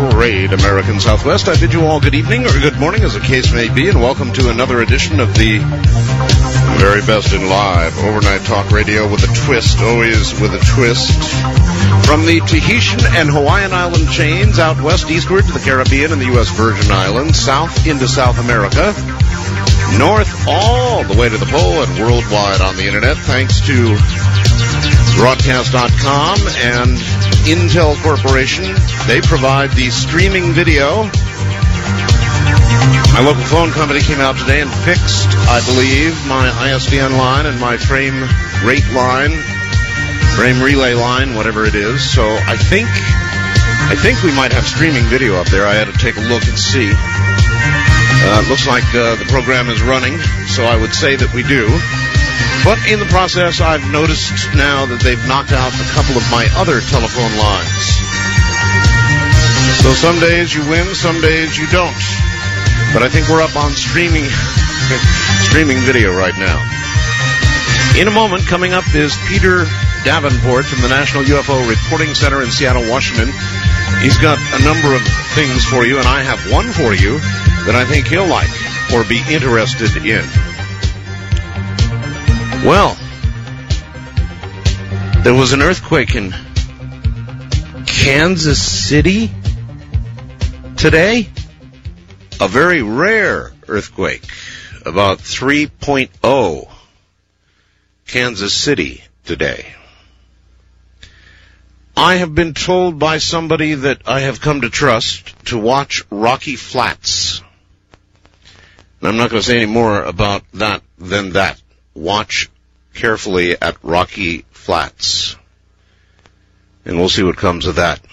great American Southwest. I bid you all good evening or good morning, as the case may be, and welcome to another edition of the very best in live overnight talk radio with a twist, always with a twist. From the Tahitian and Hawaiian island chains out west eastward to the Caribbean and the U.S. Virgin Islands, south into South America, north all the way to the pole and worldwide on the internet, thanks to Broadcast.com and Intel Corporation. They provide the streaming video. My local phone company came out today and fixed, I believe, my ISDN line and my frame rate line, frame relay line, whatever it is. So I think we might have streaming video up there. I had to take a look and see. It looks like the program is running, so I would say that we do. But in the process, I've noticed now that they've knocked out a couple of my other telephone lines. So some days you win, some days you don't. But I think we're up on streaming video right now. In a moment, coming up is Peter Davenport from the National UFO Reporting Center in Seattle, Washington. He's got a number of things for you, and I have one for you that I think he'll like or be interested in. Well, there was an earthquake in Kansas City today. A very rare earthquake, about 3.0, Kansas City today. I have been told by somebody that I have come to trust to watch Rocky Flats. And I'm not going to say any more about that than that. Watch carefully at Rocky Flats, and we'll see what comes of that.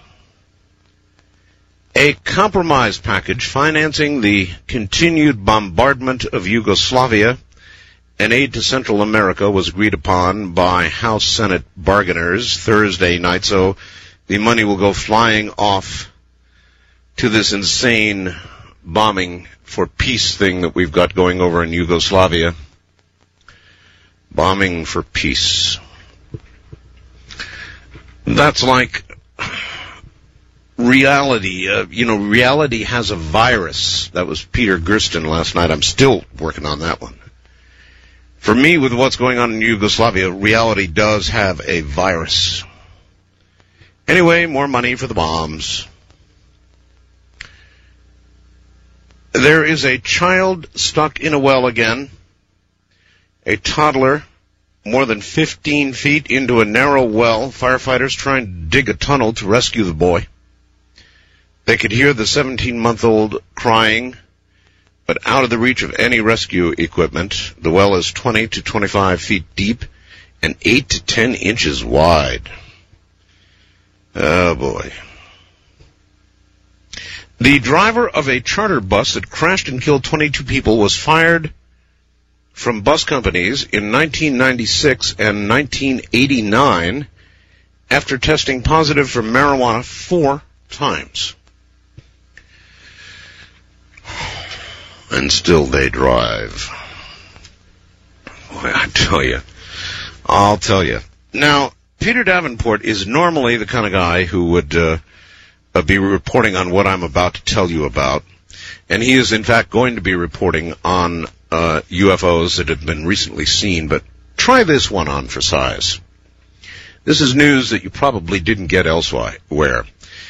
A compromise package financing the continued bombardment of Yugoslavia and aid to Central America was agreed upon by House Senate bargainers Thursday night, so the money will go flying off to this insane bombing for peace thing that we've got going over in Yugoslavia. Bombing for peace. That's like reality. Reality has a virus. That was Peter Gersten last night. I'm still working on that one. For me, with what's going on in Yugoslavia, reality does have a virus. Anyway, more money for the bombs. There is a child stuck in a well again. A toddler, more than 15 feet into a narrow well. Firefighters trying to dig a tunnel to rescue the boy. They could hear the 17-month-old crying, but out of the reach of any rescue equipment. The well is 20 to 25 feet deep and 8 to 10 inches wide. Oh, boy. The driver of a charter bus that crashed and killed 22 people was fired from bus companies in 1996 and 1989 after testing positive for marijuana 4 times. And still they drive. Boy, I'll tell you. Now, Peter Davenport is normally the kind of guy who would be reporting on what I'm about to tell you about. And he is, in fact, going to be reporting on UFOs that have been recently seen, but try this one on for size. This is news that you probably didn't get elsewhere.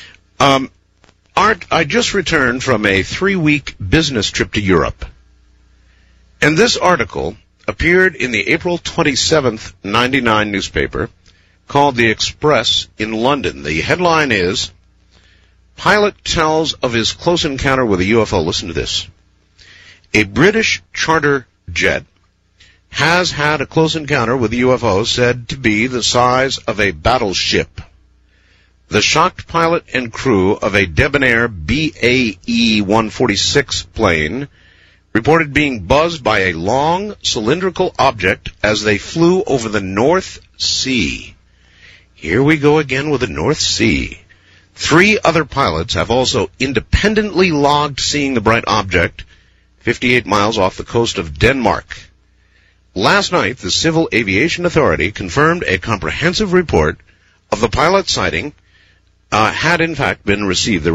Art, I just returned from a 3-week business trip to Europe, and this article appeared in the April 27th, 99 newspaper called The Express in London. The headline is, Pilot tells of his close encounter with a UFO. Listen to this. A British charter jet has had a close encounter with a UFO said to be the size of a battleship. The shocked pilot and crew of a Debonair BAE-146 plane reported being buzzed by a long cylindrical object as they flew over the North Sea. Here we go again with the North Sea. 3 other pilots have also independently logged seeing the bright object 58 miles off the coast of Denmark. Last night, the Civil Aviation Authority confirmed a comprehensive report of the pilot sighting had in fact been received. The